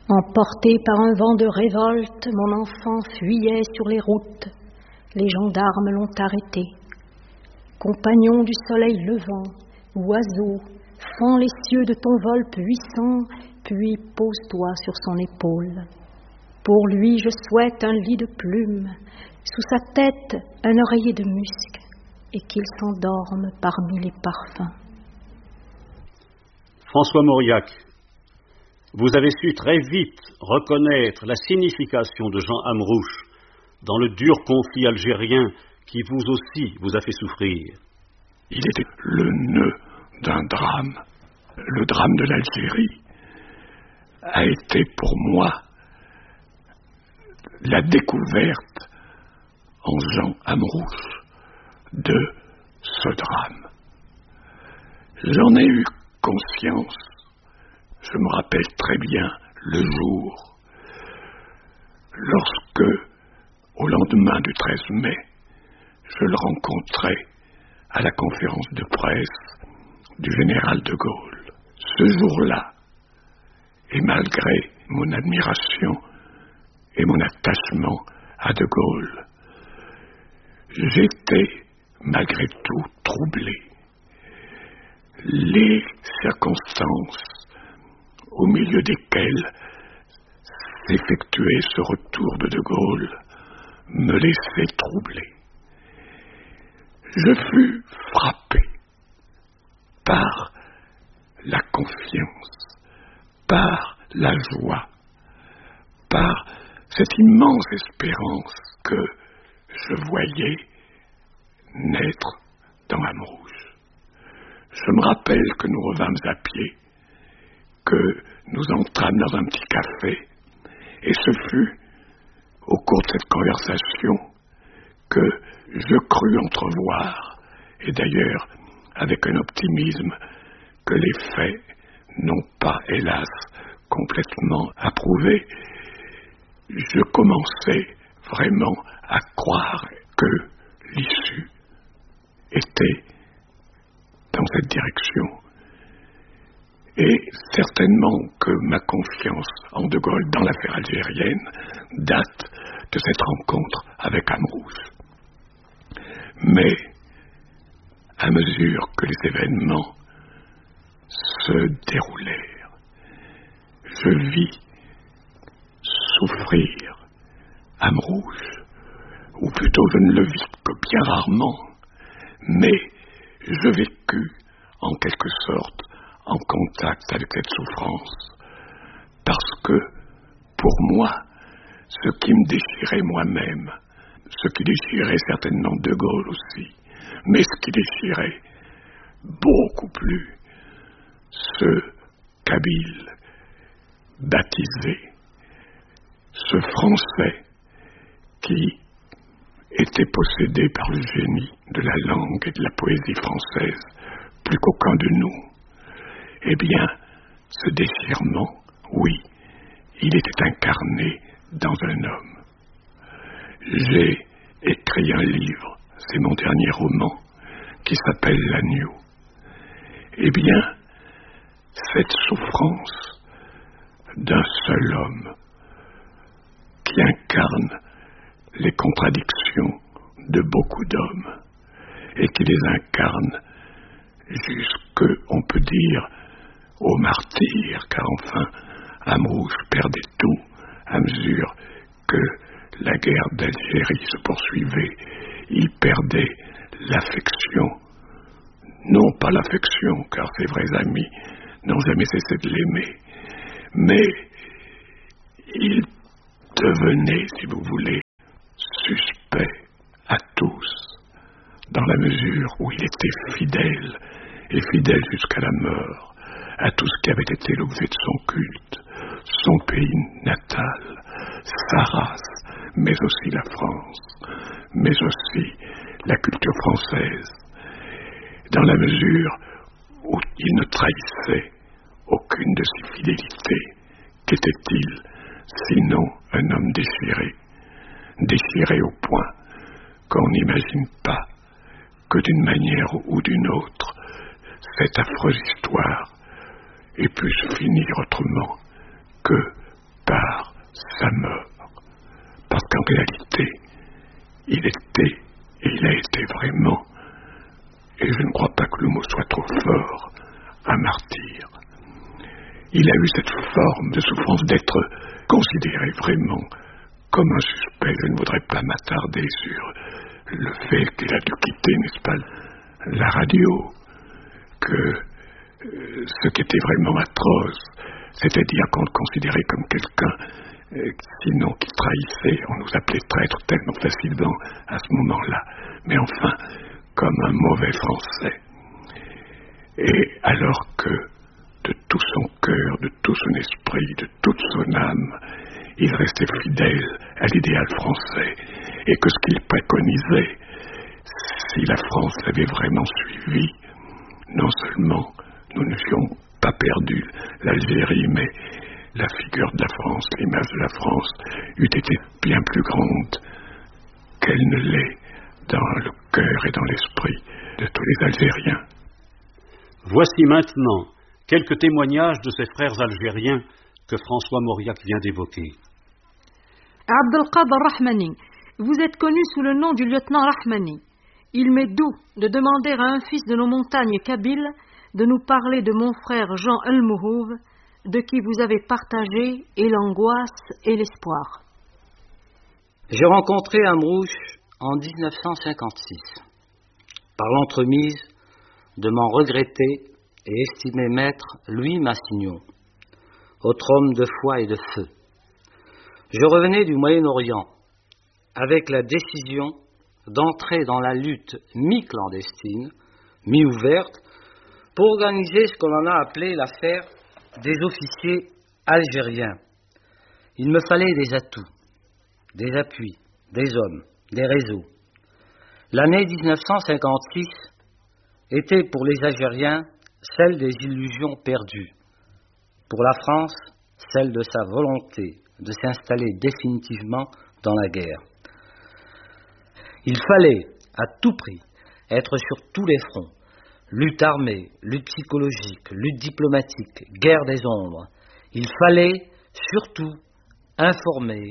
Emporté par un vent de révolte, mon enfant fuyait sur les routes. Les gendarmes l'ont arrêté. Compagnon du soleil levant, oiseau, fends les cieux de ton vol puissant, puis pose-toi sur son épaule. Pour lui, je souhaite un lit de plumes, sous sa tête un oreiller de musc, et qu'il s'endorme parmi les parfums. François Mauriac, vous avez su très vite reconnaître la signification de Jean Amrouche dans le dur conflit algérien qui vous aussi vous a fait souffrir. Il était le nœud d'un drame. Le drame de l'Algérie a été pour moi la découverte en Jean Amrouche de ce drame. J'en ai eu conscience, je me rappelle très bien le jour, lorsque, au lendemain du 13 mai, je le rencontrai à la conférence de presse du général de Gaulle. Ce jour-là, et malgré mon admiration et mon attachement à de Gaulle, j'étais malgré tout troublé. Les circonstances au milieu desquelles s'effectuait ce retour de Gaulle me laissaient troublé. Je fus frappé par la confiance, par la joie, par cette immense espérance que je voyais naître dans Amrouche. Je me rappelle que nous revînmes à pied, que nous entrâmes dans un petit café, et ce fut, au cours de cette conversation, que je crus entrevoir, et d'ailleurs avec un optimisme que les faits n'ont pas, hélas, complètement approuvé, je commençais vraiment à croire que l'issue était dans cette direction. Et certainement que ma confiance en de Gaulle dans l'affaire algérienne date de cette rencontre avec Amrouche. Mais à mesure que les événements se déroulèrent, je vis souffrir Amrouche, ou plutôt je ne le vis que bien rarement, mais je vécus en quelque sorte en contact avec cette souffrance, parce que pour moi, ce qui me déchirait moi-même, ce qui déchirait certainement de Gaulle aussi, mais ce qui déchirait beaucoup plus ce Kabyle baptisé, ce Français qui était possédé par le génie de la langue et de la poésie française plus qu'aucun de nous. Eh bien, ce déchirement, oui, il était incarné dans un homme. J'ai écrit un livre, c'est mon dernier roman, qui s'appelle L'Agneau. Eh bien, cette souffrance d'un seul homme qui incarne les contradictions de beaucoup d'hommes et qui les incarne jusque, on peut dire, au martyr, car enfin, Amrouche perdait tout à mesure que la guerre d'Algérie se poursuivait. Il perdait l'affection, non pas l'affection, car ses vrais amis n'ont jamais cessé de l'aimer, mais il devenait, si vous voulez, suspect à tous, dans la mesure où il était fidèle, et fidèle jusqu'à la mort, à tout ce qui avait été l'objet de son culte, son pays natal, sa race, mais aussi la France, mais aussi la culture française, dans la mesure où il ne trahissait aucune de ses fidélités. Qu'était-il sinon un homme déchiré, déchiré au point qu'on n'imagine pas que d'une manière ou d'une autre, cette affreuse histoire ait pu se finir autrement que sa mort. Parce qu'en réalité, il était et il a été vraiment, et je ne crois pas que le mot soit trop fort, un martyr. Il a eu cette forme de souffrance d'être considéré vraiment comme un suspect. Je ne voudrais pas m'attarder sur le fait qu'il a dû quitter, n'est-ce pas, la radio, que ce qui était vraiment atroce, c'est-à-dire qu'on le considérait comme quelqu'un, sinon qui trahissait, on nous appelait traîtres tellement facilement à ce moment-là, mais enfin, comme un mauvais Français. Et alors que, de tout son cœur, de tout son esprit, de toute son âme, il restait fidèle à l'idéal français, et que ce qu'il préconisait, si la France l'avait vraiment suivi, non seulement nous n'aurions pas perdu l'Algérie, mais la figure de la France, l'image de la France, eût été bien plus grande qu'elle ne l'est dans le cœur et dans l'esprit de tous les Algériens. Voici maintenant quelques témoignages de ces frères algériens que François Mauriac vient d'évoquer. Abdelkader Rahmani, vous êtes connu sous le nom du lieutenant Rahmani. Il m'est doux de demander à un fils de nos montagnes kabyles de nous parler de mon frère Jean El-Mouhouv, de qui vous avez partagé et l'angoisse et l'espoir. J'ai rencontré Amrouche en 1956, par l'entremise de mon regretté et estimé maître Louis Massignon, autre homme de foi et de feu. Je revenais du Moyen-Orient avec la décision d'entrer dans la lutte mi-clandestine, mi-ouverte, pour organiser ce que l'on a appelé l'affaire des officiers algériens. Il me fallait des atouts, des appuis, des hommes, des réseaux. L'année 1956 était pour les Algériens celle des illusions perdues. Pour la France, celle de sa volonté de s'installer définitivement dans la guerre. Il fallait, à tout prix, être sur tous les fronts. Lutte armée, lutte psychologique, lutte diplomatique, guerre des ombres. Il fallait surtout informer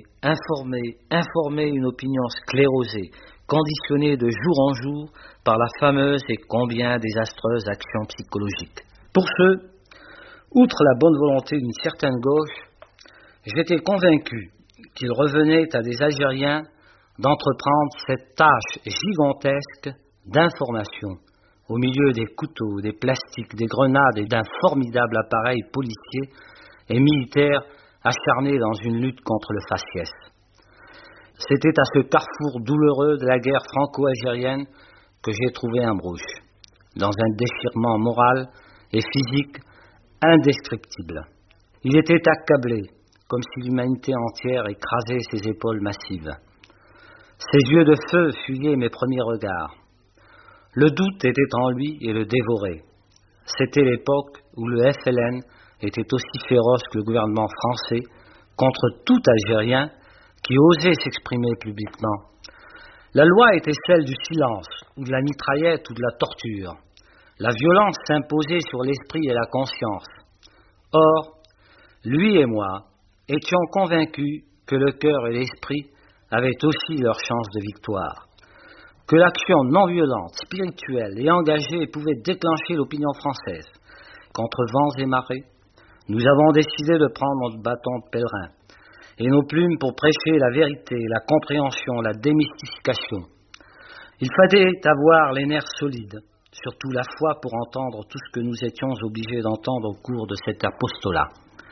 une opinion sclérosée, conditionnée de jour en jour par la fameuse et combien désastreuse action psychologique. Pour ce, outre la bonne volonté d'une certaine gauche, j'étais convaincu qu'il revenait à des Algériens d'entreprendre cette tâche gigantesque d'information au milieu des couteaux, des plastiques, des grenades et d'un formidable appareil policier et militaire acharné dans une lutte contre le faciès. C'était à ce carrefour douloureux de la guerre franco-algérienne que j'ai trouvé Amrouche, dans un déchirement moral et physique indescriptible. Il était accablé, comme si l'humanité entière écrasait ses épaules massives. Ses yeux de feu fuyaient mes premiers regards. Le doute était en lui et le dévorait. C'était l'époque où le FLN était aussi féroce que le gouvernement français contre tout Algérien qui osait s'exprimer publiquement. La loi était celle du silence, ou de la mitraillette, ou de la torture. La violence s'imposait sur l'esprit et la conscience. Or, lui et moi étions convaincus que le cœur et l'esprit avaient aussi leur chance de victoire, que l'action non violente, spirituelle et engagée pouvait déclencher l'opinion française. Contre vents et marées, nous avons décidé de prendre notre bâton de pèlerin et nos plumes pour prêcher la vérité, la compréhension, la démystification. Il fallait avoir les nerfs solides, surtout la foi pour entendre tout ce que nous étions obligés d'entendre au cours de cet apostolat.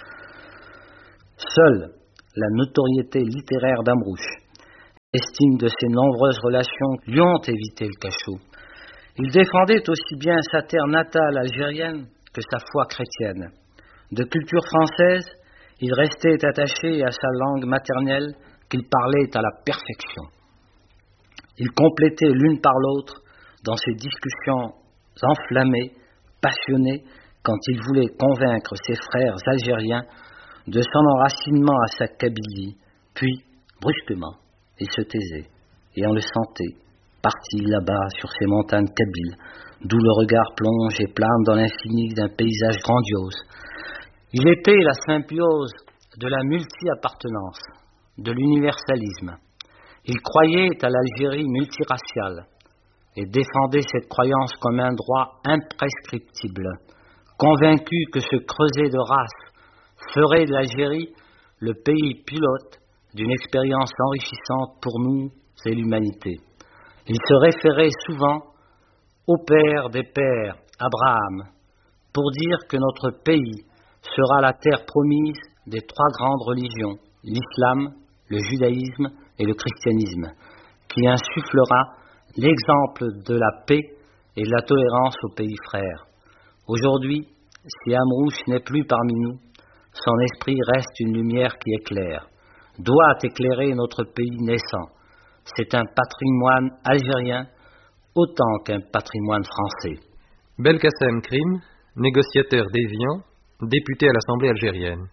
Seule la notoriété littéraire d'Amrouche, estime de ses nombreuses relations, lui ont évité le cachot. Il défendait aussi bien sa terre natale algérienne que sa foi chrétienne. De culture française, il restait attaché à sa langue maternelle qu'il parlait à la perfection. Il complétait l'une par l'autre dans ses discussions enflammées, passionnées, quand il voulait convaincre ses frères algériens de son enracinement à sa Kabylie, puis, brusquement, il se taisait, et on le sentait, parti là-bas sur ces montagnes kabyles, d'où le regard plonge et plane dans l'infini d'un paysage grandiose. Il était la symbiose de la multi-appartenance, de l'universalisme. Il croyait à l'Algérie multiraciale et défendait cette croyance comme un droit imprescriptible, convaincu que ce creuset de race ferait de l'Algérie le pays pilote d'une expérience enrichissante pour nous et l'humanité. Il se référait souvent au Père des Pères, Abraham, pour dire que notre pays sera la terre promise des trois grandes religions, l'islam, le judaïsme et le christianisme, qui insufflera l'exemple de la paix et de la tolérance aux pays frères. Aujourd'hui, si Amrouche n'est plus parmi nous, son esprit reste une lumière qui éclaire, doit éclairer notre pays naissant. C'est un patrimoine algérien autant qu'un patrimoine français. Belkacem Krim, négociateur d'Évian, député à l'Assemblée algérienne.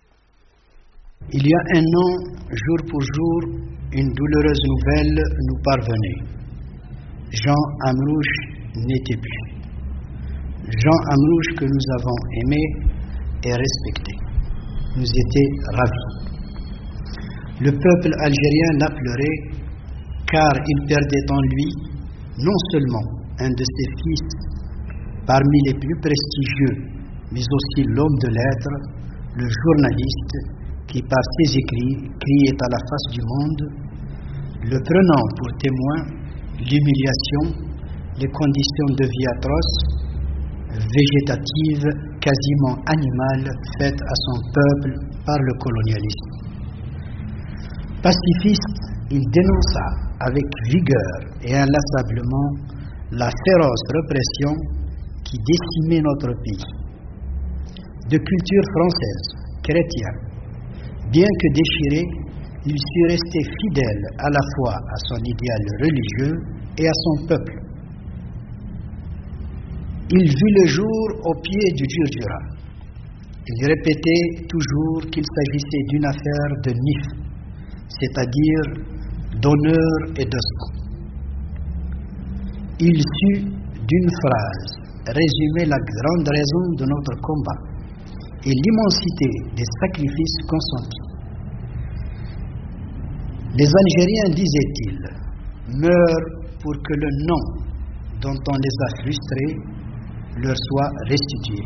Il y a un an, jour pour jour, une douloureuse nouvelle nous parvenait. Jean Amrouche n'était plus. Jean Amrouche que nous avons aimé et respecté, nous était ravis. Le peuple algérien l'a pleuré car il perdait en lui non seulement un de ses fils parmi les plus prestigieux, mais aussi l'homme de lettres, le journaliste qui par ses écrits criait à la face du monde, le prenant pour témoin l'humiliation, les conditions de vie atroces, végétatives, quasiment animales, faites à son peuple par le colonialisme. Pacifiste, il dénonça avec vigueur et inlassablement la féroce répression qui décimait notre pays. De culture française, chrétienne, bien que déchiré, il sut rester fidèle à la fois à son idéal religieux et à son peuple. Il vit le jour au pied du Djurdjura. Il répétait toujours qu'il s'agissait d'une affaire de nif, c'est-à-dire d'honneur et de sang. Il sut, d'une phrase, résumer la grande raison de notre combat et l'immensité des sacrifices consentis. Les Algériens, disait-il, meurent pour que le nom dont on les a frustrés leur soit restitué.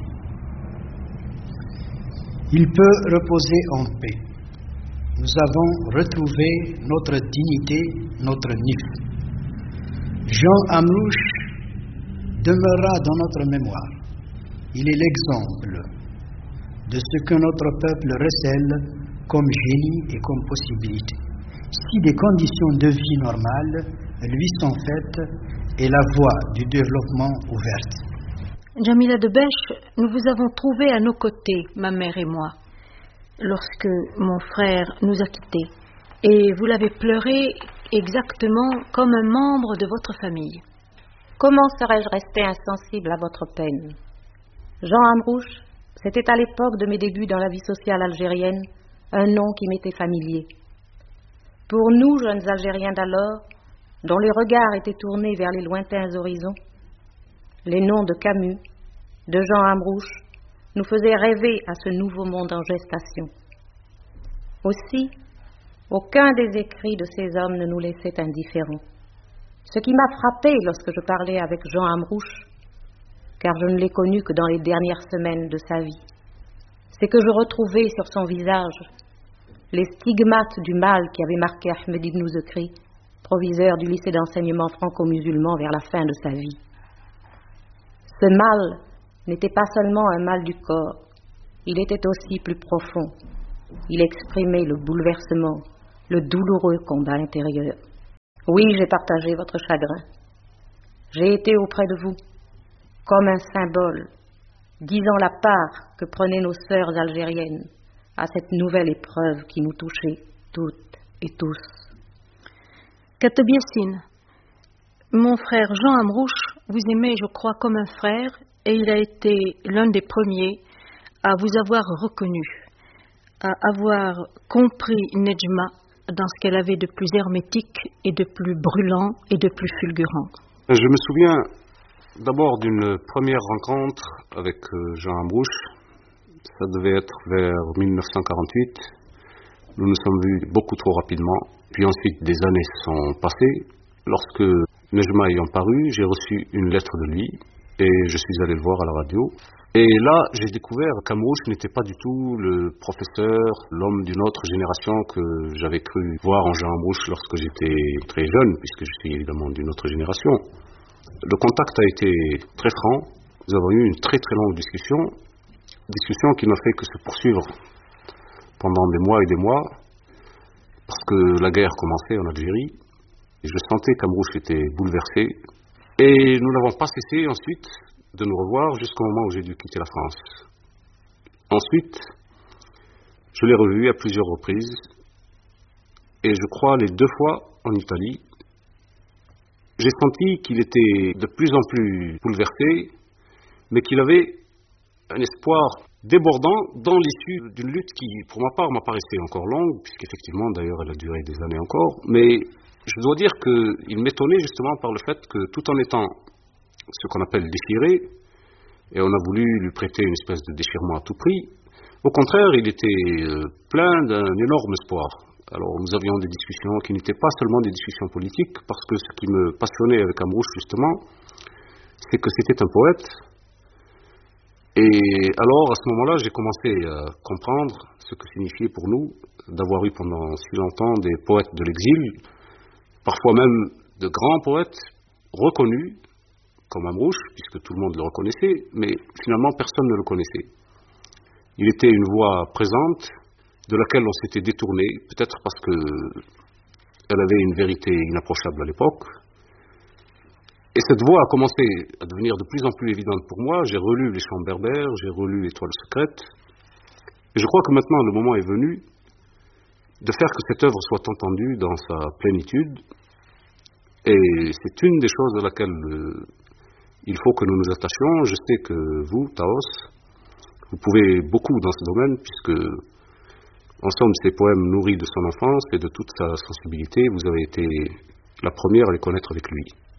Il peut reposer en paix. Nous avons retrouvé notre dignité, notre nif. Jean Amrouche demeurera dans notre mémoire. Il est l'exemple de ce que notre peuple recèle comme génie et comme possibilité. Si des conditions de vie normales lui sont faites et la voie du développement ouverte. Djamila Debech, nous vous avons trouvé à nos côtés, ma mère et moi, lorsque mon frère nous a quittés. Et vous l'avez pleuré exactement comme un membre de votre famille. Comment serais-je restée insensible à votre peine? Jean Amrouche, c'était à l'époque de mes débuts dans la vie sociale algérienne, un nom qui m'était familier. Pour nous, jeunes Algériens d'alors, dont les regards étaient tournés vers les lointains horizons, les noms de Camus, de Jean Amrouche, nous faisaient rêver à ce nouveau monde en gestation. Aussi, aucun des écrits de ces hommes ne nous laissait indifférents. Ce qui m'a frappé lorsque je parlais avec Jean Amrouche, car je ne l'ai connu que dans les dernières semaines de sa vie, c'est que je retrouvais sur son visage les stigmates du mal qui avait marqué Ahmed Ibn Zekri, proviseur du lycée d'enseignement franco-musulman vers la fin de sa vie. Ce mal n'était pas seulement un mal du corps, il était aussi plus profond. Il exprimait le bouleversement, le douloureux combat intérieur. Oui, j'ai partagé votre chagrin. J'ai été auprès de vous, comme un symbole, disant la part que prenaient nos sœurs algériennes à cette nouvelle épreuve qui nous touchait toutes et tous. Kateb Yassine, mon frère Jean Amrouche vous aimait, je crois, comme un frère, et il a été l'un des premiers à vous avoir reconnu, à avoir compris Nedjma dans ce qu'elle avait de plus hermétique et de plus brûlant et de plus fulgurant. Je me souviens d'abord d'une première rencontre avec Jean Amrouche. Ça devait être vers 1948. Nous nous sommes vus beaucoup trop rapidement. Puis ensuite, des années sont passées. Lorsque Nejma ayant paru, j'ai reçu une lettre de lui et je suis allé le voir à la radio. Et là, j'ai découvert qu'Amrouche n'était pas du tout le professeur, l'homme d'une autre génération que j'avais cru voir en Jean Amrouche lorsque j'étais très jeune, puisque je suis évidemment d'une autre génération. Le contact a été très franc. Nous avons eu une très très longue discussion qui n'a fait que se poursuivre pendant des mois et des mois, parce que la guerre commençait en Algérie, et je sentais qu'Amrouche était bouleversé, et nous n'avons pas cessé ensuite de nous revoir jusqu'au moment où j'ai dû quitter la France. Ensuite, je l'ai revu à plusieurs reprises, et je crois les 2 fois en Italie. J'ai senti qu'il était de plus en plus bouleversé, mais qu'il avait un espoir débordant dans l'issue d'une lutte qui, pour ma part, m'apparaissait encore longue, puisqu'effectivement, d'ailleurs, elle a duré des années encore. Mais je dois dire qu'il m'étonnait justement par le fait que, tout en étant ce qu'on appelle déchiré, et on a voulu lui prêter une espèce de déchirement à tout prix, au contraire, il était plein d'un énorme espoir. Alors, nous avions des discussions qui n'étaient pas seulement des discussions politiques, parce que ce qui me passionnait avec Amrouche, justement, c'est que c'était un poète. Et alors, à ce moment-là, j'ai commencé à comprendre ce que signifiait pour nous d'avoir eu pendant si longtemps des poètes de l'exil, parfois même de grands poètes reconnus, comme Amrouche, puisque tout le monde le reconnaissait, mais finalement personne ne le connaissait. Il était une voix présente, de laquelle on s'était détourné, peut-être parce qu'elle avait une vérité inapprochable à l'époque. Et cette voix a commencé à devenir de plus en plus évidente pour moi. J'ai relu Les Chants berbères, j'ai relu L'Étoile secrète. Et je crois que maintenant le moment est venu de faire que cette œuvre soit entendue dans sa plénitude. Et c'est une des choses à laquelle il faut que nous nous attachions. Je sais que vous, Taos, vous pouvez beaucoup dans ce domaine, puisque, en somme, ces poèmes nourris de son enfance et de toute sa sensibilité, vous avez été la première à les connaître avec lui.